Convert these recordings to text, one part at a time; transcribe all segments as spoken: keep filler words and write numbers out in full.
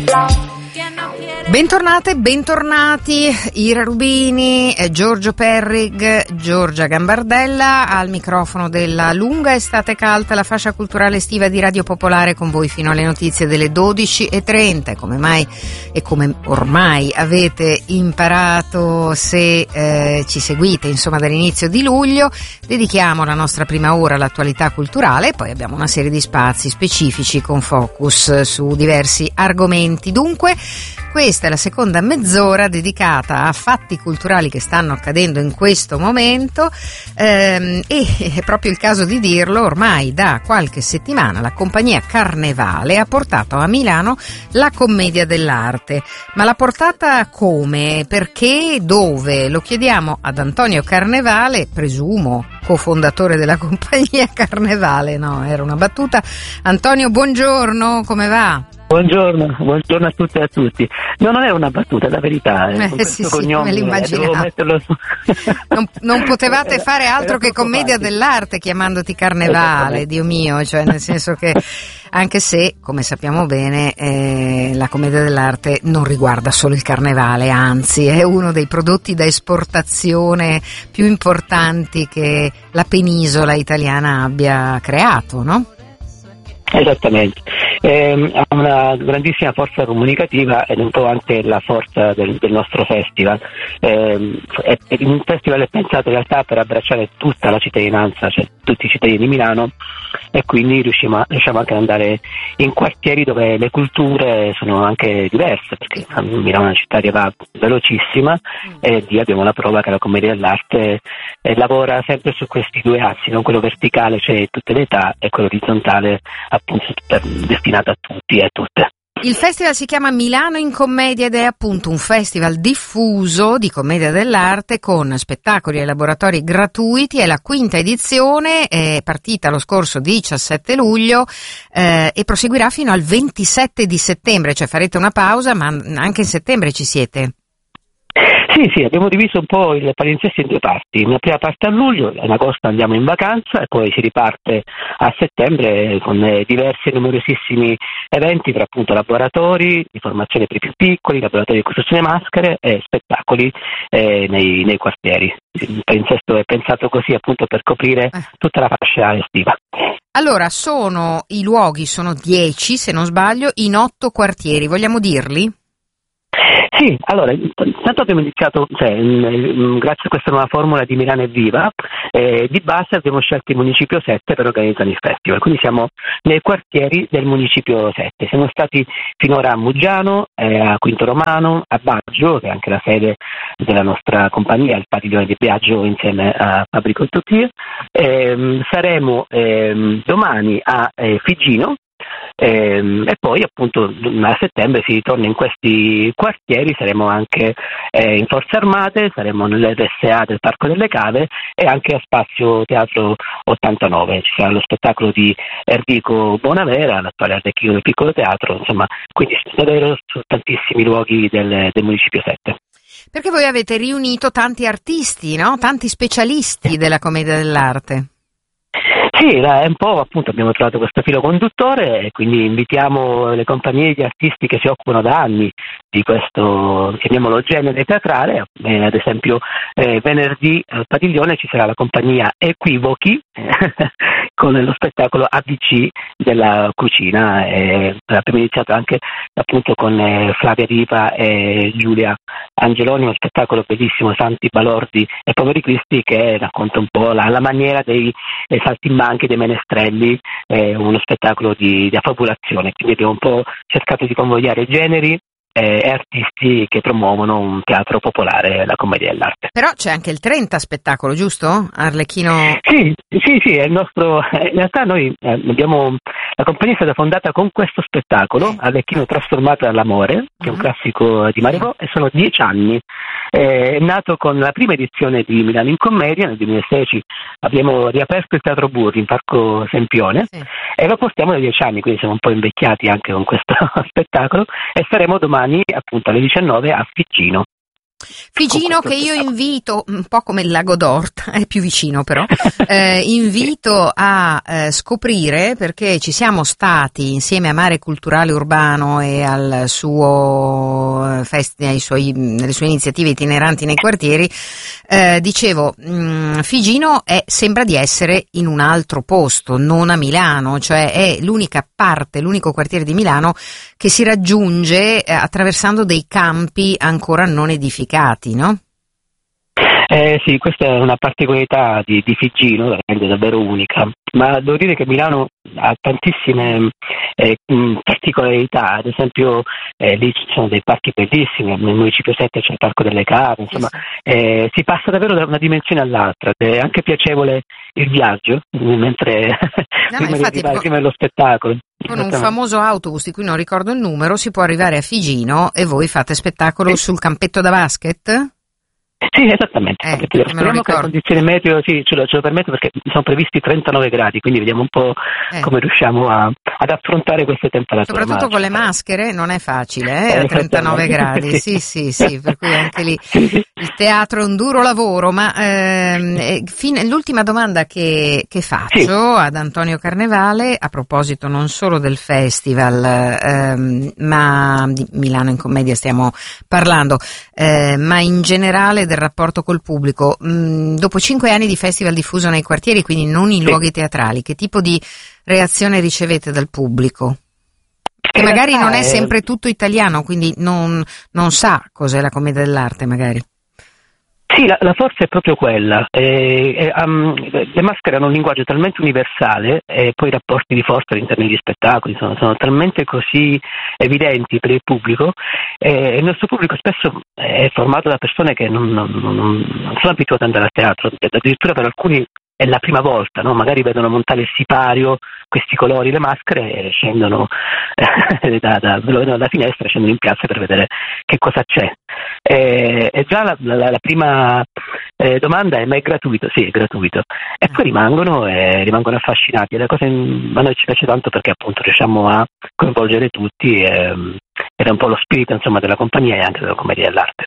Bentornate, bentornati, Ira Rubini, eh, Giorgio Perrig, Giorgia Gambardella al microfono della lunga estate calda, la fascia culturale estiva di Radio Popolare, con voi fino alle notizie delle dodici e trenta. Come mai e come ormai avete imparato, se eh, ci seguite insomma dall'inizio di luglio, dedichiamo la nostra prima ora all'attualità culturale e poi abbiamo una serie di spazi specifici con focus su diversi argomenti. Dunque questa è la seconda mezz'ora dedicata a fatti culturali che stanno accadendo in questo momento ehm, e è proprio il caso di dirlo, ormai da qualche settimana la compagnia Carnevale ha portato a Milano la commedia dell'arte. Ma l'ha portata come? Perché? Dove? Lo chiediamo ad Antonio Carnevale, presumo cofondatore della compagnia Carnevale. No, era una battuta. Antonio, buongiorno, come va? Buongiorno, buongiorno a tutte e a tutti. No, non è una battuta, è la verità. Eh, con sì, questo sì, cognome, me l'immaginavo. eh, metterlo su... non, non potevate fare altro Era che commedia facile. dell'arte chiamandoti Carnevale, Dio mio, cioè nel senso che, anche se, come sappiamo bene, eh, la commedia dell'arte non riguarda solo il Carnevale, anzi è uno dei prodotti da esportazione più importanti che la penisola italiana abbia creato, no? Esattamente. Eh, ha una grandissima forza comunicativa ed un po' anche la forza del, del nostro festival. Eh, è, è un festival è pensato in realtà per abbracciare tutta la cittadinanza, cioè tutti i cittadini di Milano, e quindi riusciamo, a, riusciamo anche ad andare in quartieri dove le culture sono anche diverse, perché Milano è una città che va velocissima e lì abbiamo la prova che la commedia dell'arte eh, lavora sempre su questi due assi, non quello verticale, cioè tutte le età, e quello orizzontale appunto per, destinato a tutti e a tutte. Il festival si chiama Milano in Commedia ed è appunto un festival diffuso di commedia dell'arte con spettacoli e laboratori gratuiti. È la quinta edizione, è partita lo scorso diciassette luglio eh, e proseguirà fino al ventisette di settembre, cioè farete una pausa, ma anche in settembre ci siete. Sì, sì, abbiamo diviso un po' il palinsesto in due parti. Una prima parte a luglio, in agosto andiamo in vacanza e poi si riparte a settembre con diversi e numerosissimi eventi, tra appunto laboratori di formazione per i più piccoli, laboratori di costruzione maschere e spettacoli eh, nei, nei quartieri. Il palinsesto è pensato così appunto per coprire tutta la fascia estiva. Allora, sono i luoghi, sono dieci se non sbaglio, in otto quartieri, vogliamo dirli? Sì, allora, intanto abbiamo iniziato, cioè, mh, grazie a questa nuova formula di Milano è Viva, eh, di base abbiamo scelto il Municipio sette per organizzare il festival, quindi siamo nei quartieri del Municipio sette, siamo stati finora a Muggiano, eh, a Quinto Romano, a Baggio, che è anche la sede della nostra compagnia, il padiglione di Biagio insieme a Fabbrico Tuttir, eh, saremo eh, domani a eh, Figino, Ehm, e poi appunto a settembre si ritorna in questi quartieri, saremo anche eh, in Forze Armate, saremo nell'R S A del Parco delle Cave e anche a Spazio Teatro ottantanove, ci sarà lo spettacolo di Enrico Bonavera, l'attuale Arlecchino del Piccolo Teatro, insomma, quindi davvero su tantissimi luoghi del, del Municipio sette. Perché voi avete riunito tanti artisti, no? Tanti specialisti della commedia dell'arte. Sì, è un po' appunto abbiamo trovato questo filo conduttore e quindi invitiamo le compagnie di artisti che si occupano da anni di questo, chiamiamolo, genere teatrale, eh, ad esempio eh, venerdì al padiglione ci sarà la compagnia Equivochi con lo spettacolo A B C della cucina, eh, abbiamo iniziato anche appunto con eh, Flavia Riva e Giulia Angeloni, uno spettacolo bellissimo, Santi Balordi e Poveri Cristi, che racconta un po' la, la maniera dei eh, saltimbanchi, dei menestrelli, eh, uno spettacolo di, di affabulazione, quindi abbiamo un po' cercato di convogliare generi e artisti che promuovono un teatro popolare, la commedia dell'arte. Però c'è anche il trenta spettacolo, giusto? Arlecchino. Sì, sì, sì, è il nostro. In realtà noi eh, abbiamo. La compagnia è stata fondata con questo spettacolo, Arlecchino trasformato dall'amore, che è un classico di Marivaux, e sono dieci anni. È nato con la prima edizione di Milano in Commedia, nel duemilasedici abbiamo riaperto il Teatro Burri in Parco Sempione, sì, e lo portiamo da dieci anni, quindi siamo un po' invecchiati anche con questo spettacolo, e saremo domani appunto alle diciannove a Ficino. Figino, che io invito, un po' come il Lago d'Orta, è più vicino però, eh, invito a eh, scoprire, perché ci siamo stati insieme a Mare Culturale Urbano e al suo fest- ai suoi, nelle sue iniziative itineranti nei quartieri, eh, dicevo, mh, Figino è, sembra di essere in un altro posto, non a Milano, cioè è l'unica parte, l'unico quartiere di Milano che si raggiunge eh, attraversando dei campi ancora non edificati, no? Eh sì, questa è una particolarità di, di Figino, la rende davvero unica, ma devo dire che Milano ha tantissime eh, particolarità, ad esempio eh, lì ci sono dei parchi bellissimi, nel municipio sette c'è il Parco delle Cave, insomma eh, si passa davvero da una dimensione all'altra, è anche piacevole il viaggio, mentre no, prima, infatti, di arrivare, prima dello spettacolo. Con un famoso autobus di cui non ricordo il numero si può arrivare a Figino e voi fate spettacolo sì. sul campetto da basket? Sì, esattamente. Eh, Speriamo che le condizioni meteo sì, ce, lo, ce lo permettono, perché sono previsti trentanove gradi, quindi vediamo un po' eh. come riusciamo a, ad affrontare queste temperature. Soprattutto magiche. Con le maschere non è facile, eh, a trentanove gradi, sì, sì, sì, per cui anche lì il teatro è un duro lavoro, ma ehm, fine, l'ultima domanda che, che faccio sì. ad Antonio Carnevale, a proposito non solo del festival, ehm, ma di Milano in Commedia stiamo parlando, eh, ma in generale del rapporto col pubblico. Mm, dopo cinque anni di festival diffuso nei quartieri, quindi non in sì. luoghi teatrali, che tipo di reazione ricevete dal pubblico? Che magari non è sempre tutto italiano, quindi non, non sa cos'è la commedia dell'arte, magari. Sì, la, la forza è proprio quella. Eh, eh, um, le maschere hanno un linguaggio talmente universale e poi i rapporti di forza all'interno degli spettacoli sono, sono talmente così evidenti per il pubblico. Eh, il nostro pubblico spesso è formato da persone che non, non, non, non sono abituate ad andare a teatro, addirittura per alcuni è la prima volta, no? Magari vedono montare il sipario, questi colori, le maschere, e scendono eh, da, da, lo vedono dalla finestra, scendono in piazza per vedere che cosa c'è. E, e già la, la, la prima eh, domanda è: ma è gratuito? Sì, è gratuito. E poi rimangono e rimangono affascinati. E la cosa in, a noi ci piace tanto perché appunto riusciamo a coinvolgere tutti e, ed è un po' lo spirito, insomma, della compagnia e anche della commedia dell'arte.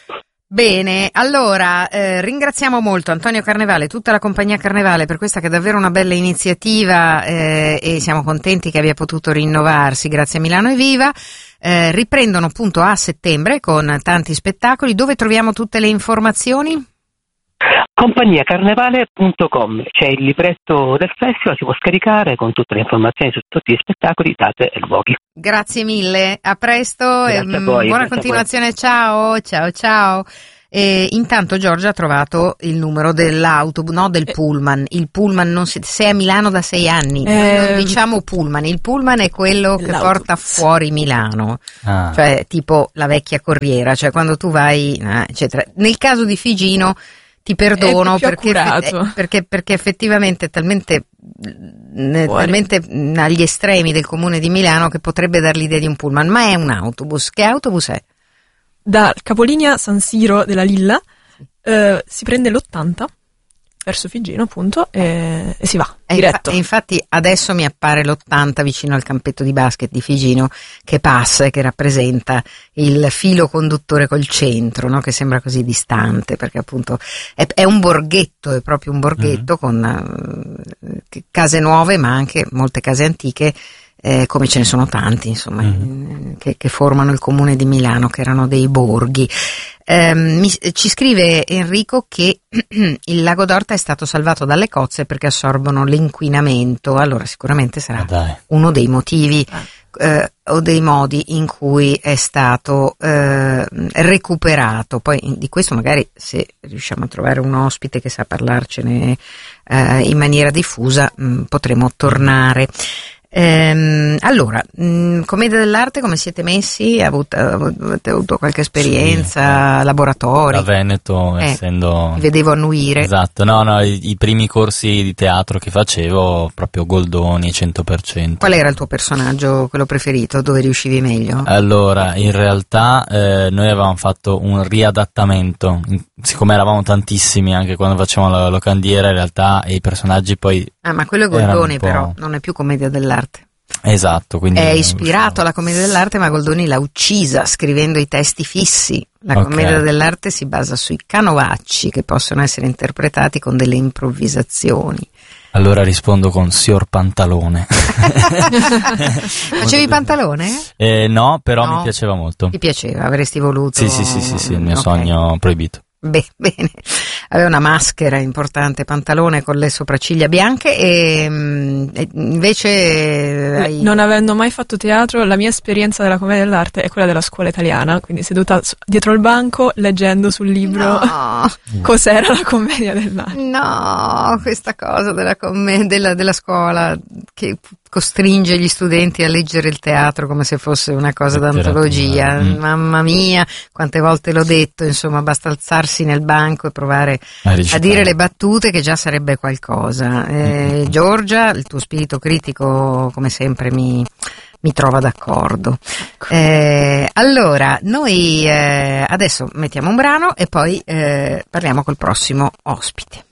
Bene, allora eh, ringraziamo molto Antonio Carnevale e tutta la compagnia Carnevale per questa che è davvero una bella iniziativa eh, e siamo contenti che abbia potuto rinnovarsi, grazie a Milano Evviva. Eh, riprendono appunto a settembre con tanti spettacoli. Dove troviamo tutte le informazioni? compagnia carnevale punto com, c'è il libretto del festival, si può scaricare con tutte le informazioni su tutti gli spettacoli, date e luoghi. Grazie mille, a presto e voi, buona continuazione, ciao, ciao, ciao. E intanto Giorgia ha trovato il numero dell'autobus, no del pullman, il pullman non si, sei a Milano da sei anni, eh, non diciamo pullman, il pullman è quello che l'autobus. Porta fuori Milano, ah. cioè tipo la vecchia corriera, cioè quando tu vai, eh, eccetera. Nel caso di Figino ti perdono perché, eh, perché, perché effettivamente è talmente, eh, talmente agli estremi del comune di Milano che potrebbe dar l'idea di un pullman, ma è un autobus. Che autobus è? Da capolinea San Siro della Lilla eh, si prende l'ottanta verso Figino appunto e, e si va e diretto. Infa- e infatti adesso mi appare l'ottanta vicino al campetto di basket di Figino che passa e che rappresenta il filo conduttore col centro, no? Che sembra così distante perché appunto è, è un borghetto, è proprio un borghetto mm. con uh, case nuove ma anche molte case antiche. Eh, come ce ne sono tanti, insomma, mm. che, che formano il comune di Milano, che erano dei borghi. Eh, mi, ci scrive Enrico che il Lago d'Orta è stato salvato dalle cozze perché assorbono l'inquinamento. Allora sicuramente sarà ah, uno dei motivi eh, o dei modi in cui è stato eh, recuperato. Poi di questo magari, se riusciamo a trovare un ospite che sa parlarcene eh, in maniera diffusa, mh, potremo tornare. Ehm, allora, mh, commedia dell'arte, come siete messi? Avete avuto, avete avuto qualche esperienza, sì, laboratori? Da Veneto, eh, essendo... Ti vedevo annuire. Esatto, no, no, i, i primi corsi di teatro che facevo, proprio Goldoni, cento per cento. Qual era il tuo personaggio, quello preferito, dove riuscivi meglio? Allora, in realtà eh, noi avevamo fatto un riadattamento, siccome eravamo tantissimi anche quando facevamo la locandiera, in realtà i personaggi poi... Ah, ma quello è Goldoni però, non è più commedia dell'arte. Esatto, quindi è ispirato alla commedia dell'arte, ma Goldoni l'ha uccisa scrivendo i testi fissi. La Ok. commedia dell'arte si basa sui canovacci che possono essere interpretati con delle improvvisazioni. Allora rispondo con Signor Pantalone. Facevi Pantalone? Eh, no, però No. mi piaceva molto. Ti piaceva? Avresti voluto? Sì, sì, sì, sì, sì, il mio Ok. sogno proibito. Beh, bene, aveva una maschera importante, Pantalone con le sopracciglia bianche e, mm, e invece hai... Non avendo mai fatto teatro, la mia esperienza della commedia dell'arte è quella della scuola italiana, quindi seduta su- dietro il banco leggendo sul libro No, cos'era la commedia dell'arte. no, questa cosa della, comm- della, della scuola che costringe gli studenti a leggere il teatro come se fosse una cosa Letteratura. d'antologia. Mm. Mamma mia, quante volte l'ho detto, insomma, basta alzarsi nel banco e provare A a recitare. dire le battute che già sarebbe qualcosa. Eh, Giorgia, il tuo spirito critico come sempre mi, mi trova d'accordo. Eh, allora, noi eh, adesso mettiamo un brano e poi eh, parliamo col prossimo ospite.